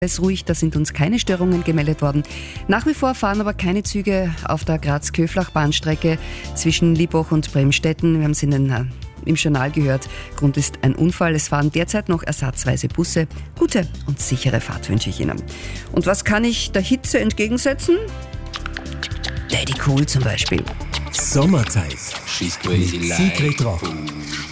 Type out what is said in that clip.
Es ist ruhig, da sind uns keine Störungen gemeldet worden. Nach wie vor fahren aber keine Züge auf der Graz-Köflach-Bahnstrecke zwischen Liebach und Bremstetten. Wir haben es im Journal gehört. Grund ist ein Unfall. Es fahren derzeit noch ersatzweise Busse. Gute und sichere Fahrt wünsche ich Ihnen. Und was kann ich der Hitze entgegensetzen? Daddy Cool zum Beispiel. Sommerzeit. Secret Rock.